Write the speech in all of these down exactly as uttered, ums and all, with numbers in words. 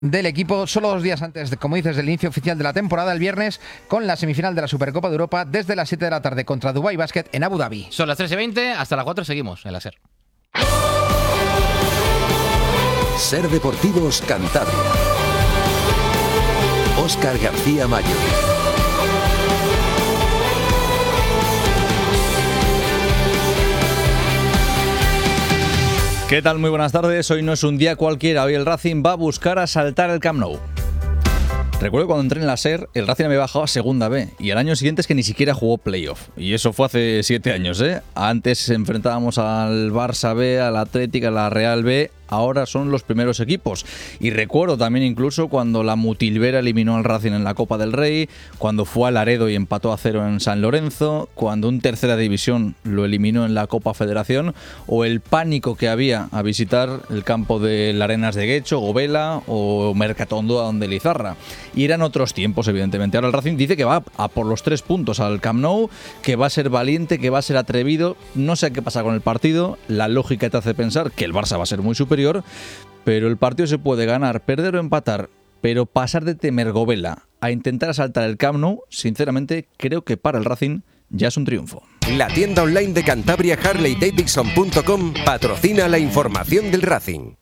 del equipo, solo dos días antes, de, como dices, del inicio oficial de la temporada, el viernes, con la semifinal de la Supercopa de Europa desde las siete de la tarde contra Dubai Basket en Abu Dhabi. Son las tres y veinte, hasta las cuatro seguimos en la SER. SER Deportivos Cantabria. Óscar García Mayo. ¿Qué tal? Muy buenas tardes. Hoy no es un día cualquiera. Hoy el Racing va a buscar asaltar el Camp Nou. Recuerdo cuando entré en la SER, el Racing había bajado a Segunda B y al año siguiente es que ni siquiera jugó playoff. Y eso fue hace siete años, ¿eh? Antes enfrentábamos al Barça B, al Atlético, a la Real B. Ahora son los primeros equipos. Y recuerdo también incluso cuando la Mutilvera eliminó al Racing en la Copa del Rey, cuando fue a Laredo y empató a cero en San Lorenzo, cuando un Tercera División lo eliminó en la Copa Federación, o el pánico que había a visitar el campo de las Arenas de Guecho, Gobela o Mercatondo donde Lizarra. Y eran otros tiempos, evidentemente. Ahora el Racing dice que va a por los tres puntos al Camp Nou, que va a ser valiente, que va a ser atrevido. No sé qué pasa con el partido. La lógica te hace pensar que el Barça va a ser muy superior, pero el partido se puede ganar, perder o empatar, pero pasar de temer Gobela a intentar asaltar el Camp Nou, sinceramente creo que para el Racing ya es un triunfo. La tienda online de Cantabria, Harley Davidson punto com, patrocina la información del Racing.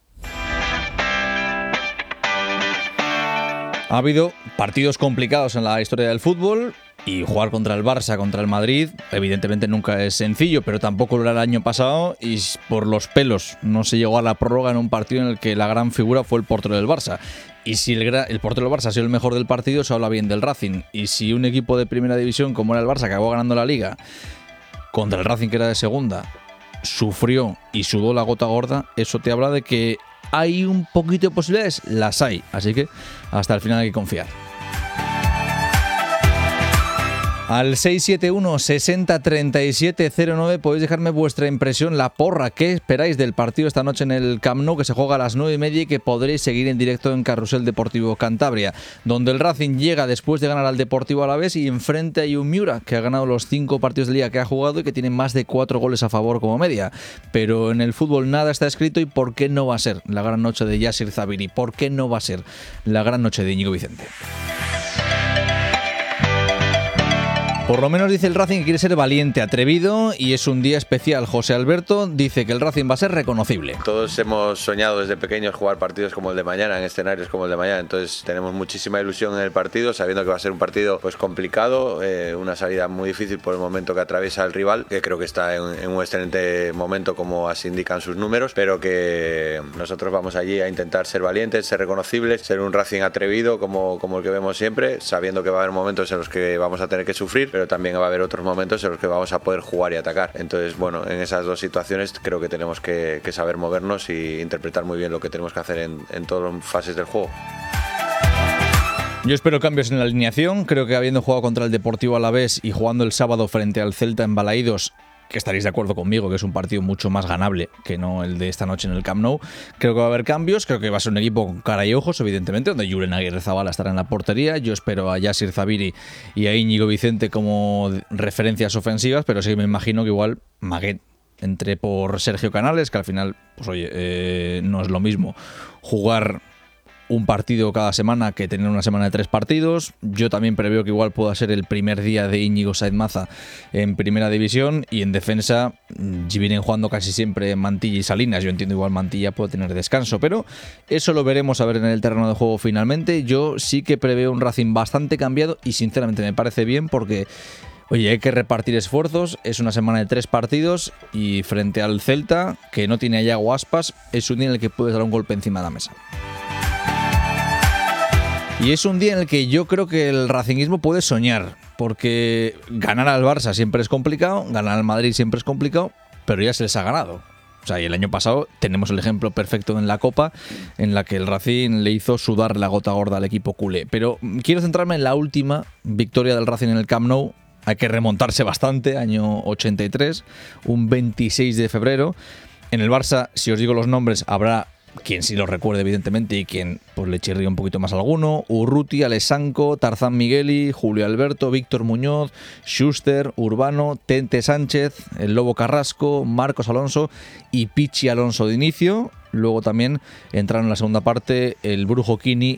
Ha habido partidos complicados en la historia del fútbol. Y jugar contra el Barça, contra el Madrid, evidentemente nunca es sencillo, pero tampoco lo era el año pasado y por los pelos no se llegó a la prórroga en un partido en el que la gran figura fue el portero del Barça. Y si el, el portero del Barça ha sido el mejor del partido, se habla bien del Racing. Y si un equipo de primera división como era el Barça acabó ganando la Liga contra el Racing, que era de segunda, sufrió y sudó la gota gorda, eso te habla de que hay un poquito de posibilidades, las hay. Así que hasta el final hay que confiar. Al seis siete uno, sesenta, treinta y siete, cero nueve podéis dejarme vuestra impresión, la porra, ¿qué esperáis del partido esta noche en el Camp Nou, que se juega a las nueve y media y que podréis seguir en directo en Carrusel Deportivo Cantabria, donde el Racing llega después de ganar al Deportivo Alavés y enfrente hay un Miura que ha ganado los cinco partidos de liga que ha jugado y que tiene más de cuatro goles a favor como media. Pero en el fútbol nada está escrito y ¿por qué no va a ser la gran noche de Yasir Zabiri? ¿Por qué no va a ser la gran noche de Íñigo Vicente? Por lo menos dice el Racing que quiere ser valiente, atrevido y es un día especial. José Alberto dice que el Racing va a ser reconocible. Todos hemos soñado desde pequeños jugar partidos como el de mañana, en escenarios como el de mañana, entonces tenemos muchísima ilusión en el partido, sabiendo que va a ser un partido pues complicado, eh, una salida muy difícil por el momento que atraviesa el rival, que creo que está en, en un excelente momento como así indican sus números, pero que nosotros vamos allí a intentar ser valientes, ser reconocibles, ser un Racing atrevido como, como el que vemos siempre, sabiendo que va a haber momentos en los que vamos a tener que sufrir, pero también va a haber otros momentos en los que vamos a poder jugar y atacar. Entonces, bueno, en esas dos situaciones creo que tenemos que, que saber movernos y interpretar muy bien lo que tenemos que hacer en, en todas las fases del juego. Yo espero cambios en la alineación. Creo que habiendo jugado contra el Deportivo Alavés y jugando el sábado frente al Celta en Balaídos, que estaréis de acuerdo conmigo que es un partido mucho más ganable que no el de esta noche en el Camp Nou. Creo que va a haber cambios, creo que va a ser un equipo con cara y ojos, evidentemente, donde Julen Aguirrezabala estará en la portería. Yo espero a Yasir Zabiri y a Íñigo Vicente como referencias ofensivas, pero sí me imagino que igual Maguet entre por Sergio Canales, que al final, pues oye, eh, no es lo mismo jugar un partido cada semana que tener una semana de tres partidos. Yo también preveo que igual pueda ser el primer día de Íñigo Said Maza en primera división, y en defensa vienen jugando casi siempre Mantilla y Salinas. Yo entiendo igual Mantilla puede tener descanso, pero eso lo veremos a ver en el terreno de juego finalmente. Yo sí que preveo un Racing bastante cambiado y sinceramente me parece bien porque oye, hay que repartir esfuerzos, es una semana de tres partidos y frente al Celta, que no tiene a Yago Aspas, es un día en el que puedes dar un golpe encima de la mesa. Y es un día en el que yo creo que el racinguismo puede soñar, porque ganar al Barça siempre es complicado, ganar al Madrid siempre es complicado, pero ya se les ha ganado. O sea, y el año pasado tenemos el ejemplo perfecto en la Copa, en la que el Racing le hizo sudar la gota gorda al equipo culé. Pero quiero centrarme en la última victoria del Racing en el Camp Nou. Hay que remontarse bastante, año ochenta y tres, un veintiséis de febrero. En el Barça, si os digo los nombres, habrá quien sí lo recuerde evidentemente y quien pues le chirría un poquito más a alguno: Urruti, Alessanco, Tarzán Migueli, Julio Alberto, Víctor Muñoz, Schuster, Urbano, Tente Sánchez, el Lobo Carrasco, Marcos Alonso y Pichi Alonso de inicio. Luego también entraron en la segunda parte el Brujo Kini